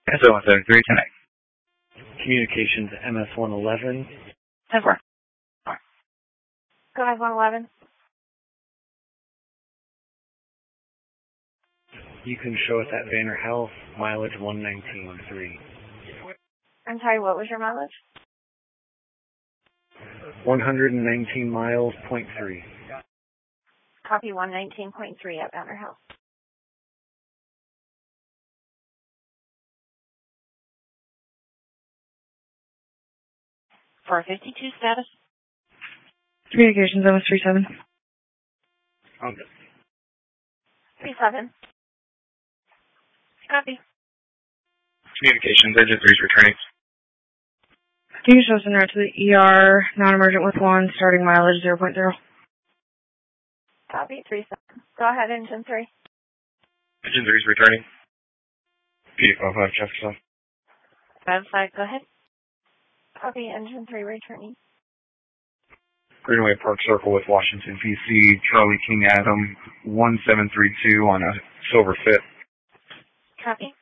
SO173 tonight. Communications MS-111. 10-4. Go ahead, 111. You can show us at Banner Health, mileage 119.3. I'm sorry, what was your mileage? 119 miles, .3. Copy 119.3 at Banner Health. For 52 status. Communications MS-37. Okay. 37. Copy. Communications, Engine 3's returning. Can you show us en route to the ER, non-emergent with 1, starting mileage 0.0? Copy, 37. Go ahead, Engine 3. Engine 3's returning. P55 Jefferson. 55, go ahead. Copy, Engine 3 returning. Greenway Park Circle with Washington, PC, Charlie King Adam, 1732 on a silver fit. Copy.